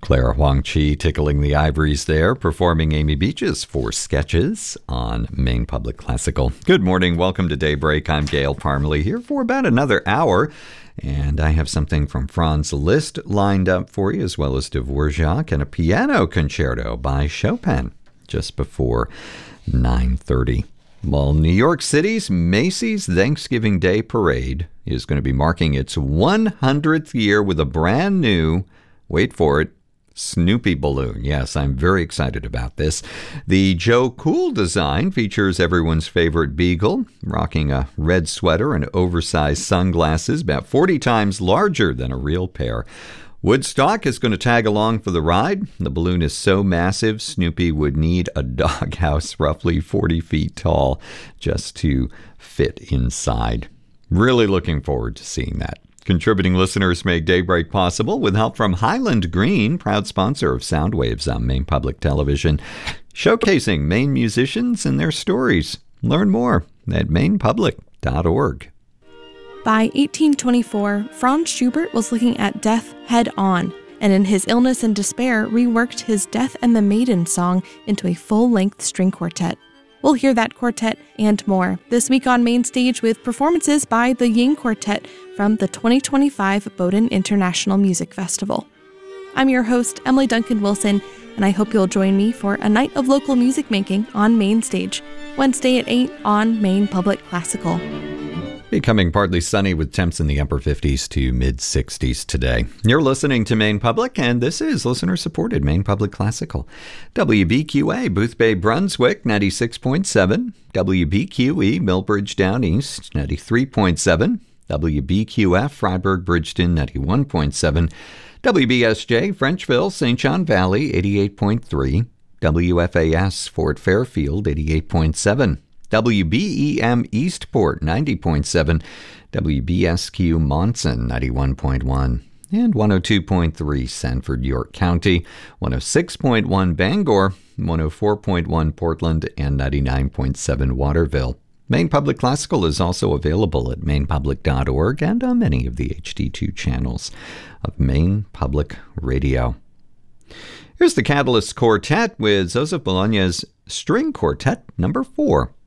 Clara Huang Chi tickling the ivories there, performing Amy Beach's Four Sketches on Maine Public Classical. Good morning. Welcome to Daybreak. I'm Gail Parmalee here for about another hour. And I have something from Franz Liszt lined up for you, as well as Dvorak and a piano concerto by Chopin just before 9:30. Well, New York City's Macy's Thanksgiving Day Parade is going to be marking its 100th year with a brand new, wait for it, Snoopy balloon. Yes, I'm very excited about this. The Joe Cool design features everyone's favorite beagle, rocking a red sweater and oversized sunglasses, about 40 times larger than a real pair. Woodstock is going to tag along for the ride. The balloon is so massive, Snoopy would need a doghouse roughly 40 feet tall just to fit inside. Really looking forward to seeing that. Contributing listeners make Daybreak possible with help from Highland Green, proud sponsor of Soundwaves on Maine Public Television, showcasing Maine musicians and their stories. Learn more at mainepublic.org. By 1824, Franz Schubert was looking at death head-on, and in his illness and despair, reworked his Death and the Maiden song into a full-length string quartet. We'll hear that quartet and more this week on Main Stage with performances by the Ying Quartet from the 2025 Bowdoin International Music Festival. I'm your host, Emily Duncan Wilson, and I hope you'll join me for a night of local music making on Main Stage, Wednesday at 8 on Maine Public Classical. Becoming partly sunny with temps in the upper 50s to mid-60s today. You're listening to Maine Public, and this is listener-supported Maine Public Classical. WBQA, Boothbay, Brunswick, 96.7. WBQE, Millbridge Down East, 93.7. WBQF, Freiburg, Bridgeton, 91.7. WBSJ, Frenchville, St. John Valley, 88.3. WFAS, Fort Fairfield, 88.7. WBEM Eastport, 90.7, WBSQ Monson, 91.1, and 102.3 Sanford, York County, 106.1 Bangor, 104.1 Portland, and 99.7 Waterville. Maine Public Classical is also available at mainepublic.org and on many of the HD2 channels of Maine Public Radio. Here's the Catalyst Quartet with Joseph Bologna's String Quartet number 4.